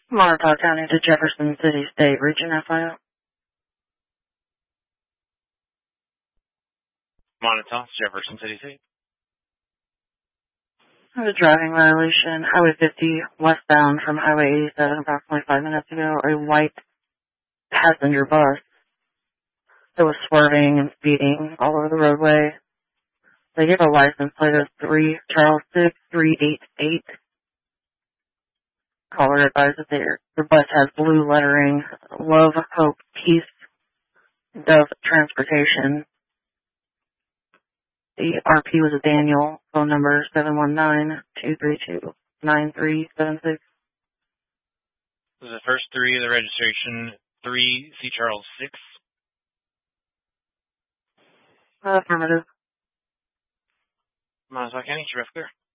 Montauk County to Jefferson City State, Region FIO. Montauk, Jefferson City State. I had a driving violation, Highway 50 westbound from Highway 87 approximately 5 minutes ago. A white passenger bus that was swerving and speeding all over the roadway. They gave a license plate of 3 Charles 6 388. Caller advised that the bus has blue lettering, Love, Hope, Peace, Dove Transportation. The RP was a Daniel, phone number 719-232-9376. The first 3 of the registration, 3 C. Charles 6. Affirmative. Montauk County, Sheriff Clear.